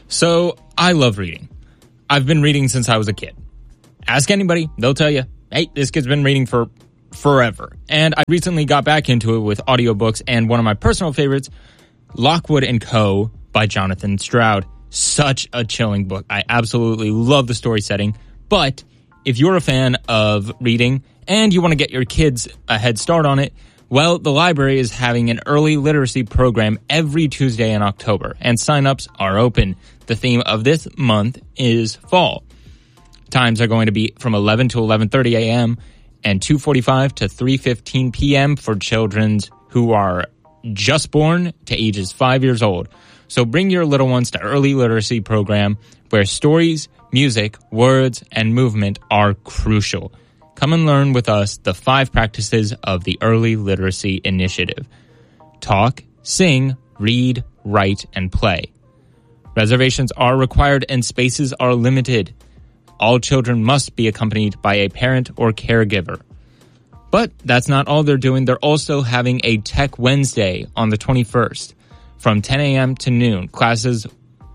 So, I love reading. I've been reading since I was a kid. Ask anybody, they'll tell you, hey, this kid's been reading for forever. And I recently got back into it with audiobooks, and one of my personal favorites, Lockwood & Co. by Jonathan Stroud. Such a chilling book. I absolutely love the story setting. But if you're a fan of reading and you want to get your kids a head start on it, well, the library is having an early literacy program every Tuesday in October, and signups are open. The theme of this month is fall. Times are going to be from 11 to 11:30 a.m. and 2:45 to 3:15 p.m. for children who are just born to ages 5 years old. So bring your little ones to early literacy program where stories, music, words, and movement are crucial. Come and learn with us the 5 practices of the Early Literacy Initiative. Talk, sing, read, write, and play. Reservations are required and spaces are limited. All children must be accompanied by a parent or caregiver. But that's not all they're doing. They're also having a Tech Wednesday on the 21st from 10 a.m. to noon. Classes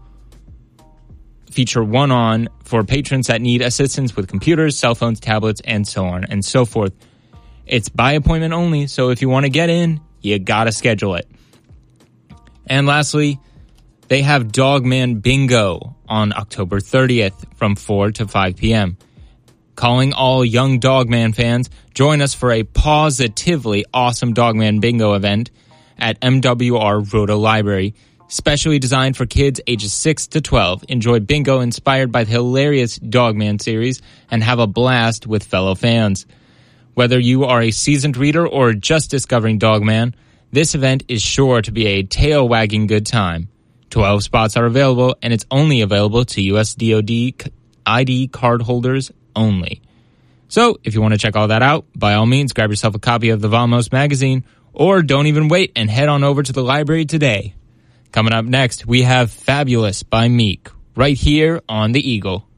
feature one-on for patrons that need assistance with computers, cell phones, tablets, and so on and so forth. It's by appointment only, so if you want to get in, you gotta schedule it. And lastly, they have Dogman Bingo on October 30th from 4 to 5 p.m. Calling all young Dogman fans, join us for a positively awesome Dogman Bingo event at MWR Rhoda Library, specially designed for kids ages 6 to 12. Enjoy bingo inspired by the hilarious Dogman series and have a blast with fellow fans. Whether you are a seasoned reader or just discovering Dogman, this event is sure to be a tail-wagging good time. 12 spots are available, and it's only available to U.S. DoD ID card holders only. So, if you want to check all that out, by all means, grab yourself a copy of the Vamos magazine, or don't even wait and head on over to the library today. Coming up next, we have Fabulous by Meek, right here on The Eagle.